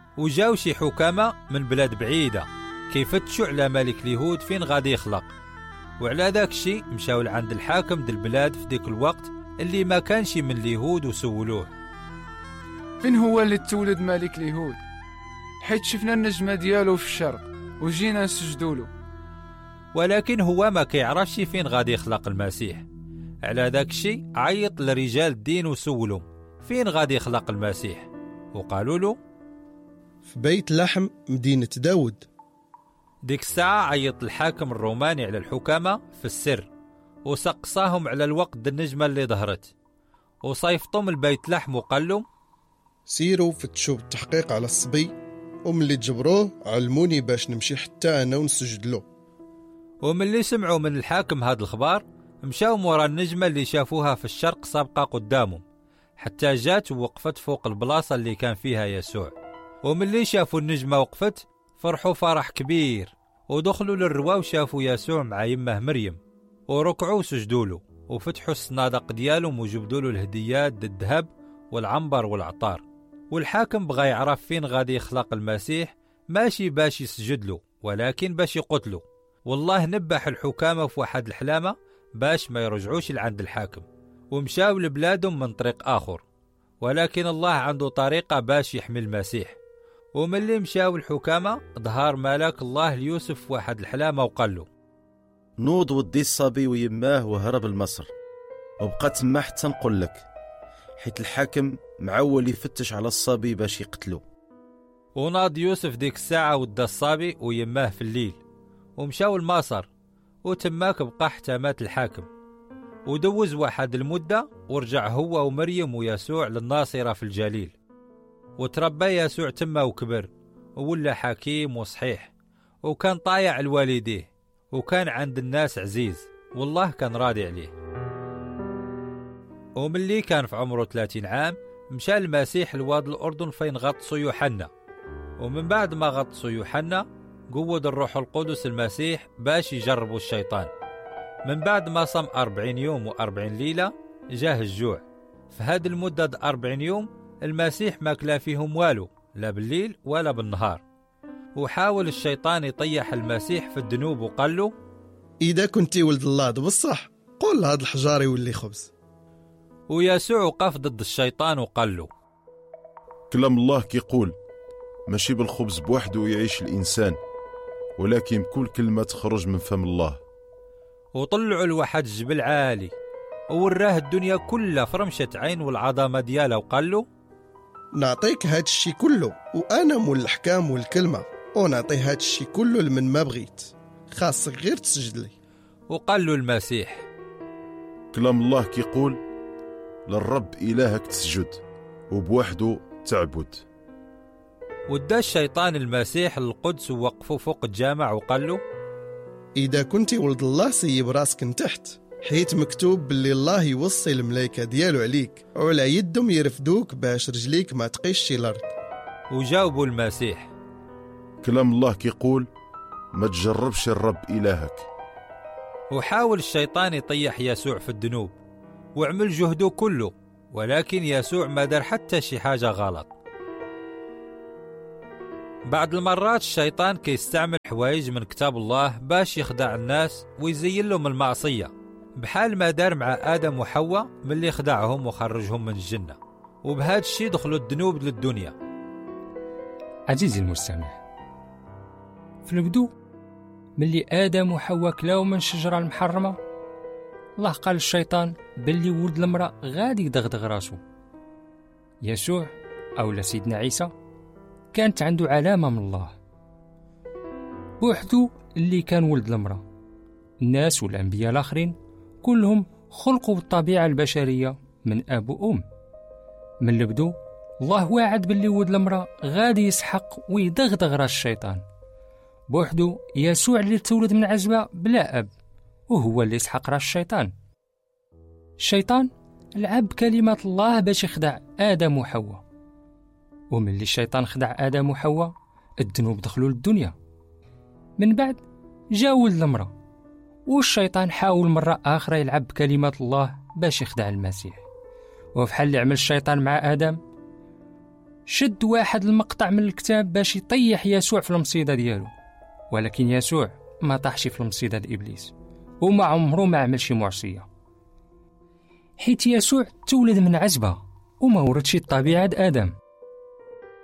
وجاو شي حكامة من بلاد بعيدة كيفتشوا على ملك اليهود فين غادي يخلق، وعلى ذاك الشي مشاو لعند الحاكم ديال البلاد في ديك الوقت اللي ما كانش من اليهود وسولوه فين هو اللي تولد ملك اليهود؟ حيت شفنا النجمة ديالو في الشرق وجينا نسجدوا له. ولكن هو ما كيعرفش فين غادي يخلق المسيح. على ذاك الشي عيط لرجال الدين وسولهم فين غادي يخلق المسيح، وقالوا له في بيت لحم مدينة داود. ديك الساعة عيط الحاكم الروماني على الحكامة في السر وسقصاهم على الوقت د النجمة اللي ظهرت، وصيفطهم البيت لحم وقال لهم سيروا فتشوا بالتحقيق على الصبي، وملي تجبروه علموني باش نمشي حتى أنا ونسجد له. وملي سمعوا من الحاكم هاد الخبار مشاو مورا النجمة اللي شافوها في الشرق سابقة قدامهم، حتى جات ووقفت فوق البلاصة اللي كان فيها يسوع. وملي شافوا النجمة وقفت فرحوا فرح كبير، ودخلوا للروا وشافوا يسوع مع يمه مريم، وركعوا وسجدوا له، وفتحوا الصنادق ديالهم وجبدوا له الهديات د الذهب والعنبر والعطار. والحاكم بغى يعرف فين غادي يخلق المسيح، ماشي باش يسجد له ولكن باش يقتله. والله نبح الحكامة في واحد الحلامة باش ما يرجعوش لعند الحاكم، ومشاو لبلادهم من طريق آخر، ولكن الله عنده طريقة باش يحمي المسيح. وملي مشاو الحكامة ظهر ملاك الله ليوسف في واحد الحلامة وقال له نوض ودي الصبي ويماه وهرب لمصر، وبقى تما حتى نقول لك، حيت الحاكم معول يفتش على الصبي باش يقتلو. وناض يوسف ديك الساعة ودى الصبي ويماه في الليل، ومشاو لمصر، وتماك بقى حتى مات الحاكم. ودوز واحد المدة ورجع هو ومريم ويسوع للناصرة في الجليل، وتربى يسوع تما وكبر وولا حكيم وصحيح، وكان طايع لوالديه، وكان عند الناس عزيز، والله كان راضي عليه. وملي كان في عمره 30 عام مشى المسيح لوادي الأردن فين غطسوا يوحنا. ومن بعد ما غطسوا يوحنا قود الروح القدس المسيح باش يجربوا الشيطان. من بعد ما صام 40 يوم و40 ليلة جاه الجوع. في هذه المدة 40 يوم المسيح ما كلا فيهم والو، لا بالليل ولا بالنهار. وحاول الشيطان يطيح المسيح في الذنوب وقال له إذا كنتي ولد الله بصح قول هذا الحجار يولي خبز. ويسوع وقف ضد الشيطان وقال له كلام الله كيقول ماشي بالخبز بوحده يعيش الإنسان، ولكن كل كلمة تخرج من فم الله. وطلعوا لواحد الجبل عالي ووراه الدنيا كلها فرمشة عين والعظمة ديالها، وقال له نعطيك هاد الشي كله، وأنا مول الحكام والكلمة، ونعطي هاد الشي كله لمن ما بغيت، خاصك غير تسجد لي. وقال له المسيح كلام الله كيقول للرب إلهك تسجد وبوحده تعبد. ودا الشيطان المسيح للقدس ووقفوا فوق الجامع وقال له إذا كنتي ولد الله سيب راسك تحت، حيت مكتوب باللي الله يوصي الملائكة ديالو عليك، وعلى يدهم يرفدوك باش رجليك ما تقيش الأرض. وجاوبوا المسيح كلام الله كيقول ما تجربش الرب إلهك. وحاول الشيطان يطيح يسوع في الذنوب وعمل جهده كله، ولكن يسوع ما دار حتى شي حاجة غلط. بعض المرات الشيطان كيستعمل حوايج من كتاب الله باش يخدع الناس ويزين لهم المعصية، بحال ما دار مع آدم وحواء ملي خدعهم وخرجهم من الجنة، وبهذا الشي دخلوا الذنوب للدنيا. عزيزي المستمع، في البدو ملي آدم وحواء كلاو من الشجرة المحرمة، الله قال للشيطان باللي ولد المرأة غادي يدغدغ راسو. يسوع أو سيدنا عيسى كانت عنده علامة من الله، بوحدو اللي كان ولد المرأة. الناس والأنبياء الآخرين كلهم خلقوا بالطبيعة البشرية من أب وأم. من البدو الله واعد باللي ولد المرأة غادي يسحق ويدغدغ راس الشيطان. بوحدو يسوع اللي تولد من عزبة بلا أب، وهو اللي يسحق راس الشيطان. الشيطان لعب كلمة الله باش يخدع آدم وحواء، وملي الشيطان خدع آدم وحواء الذنوب دخلوا للدنيا. من بعد جا ولد المرأة، والشيطان حاول مرة آخرى يلعب بكلمة الله باش يخدع المسيح. وفحال اللي عمل الشيطان مع آدم، شد واحد المقطع من الكتاب باش يطيح يسوع في المصيدة ديالو، ولكن يسوع ما طاحش في المصيدة إبليس، وما عمره ما عمل شي معصية، حيت يسوع تولد من عزبة وما وردش الطبيعة آدم.